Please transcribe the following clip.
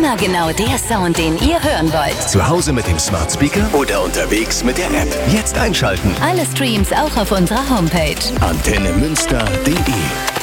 Immer genau der Sound, den ihr hören wollt. Zu Hause mit dem Smart Speaker oder unterwegs mit der App. Jetzt einschalten. Alle Streams auch auf unserer Homepage. AntenneMünster.de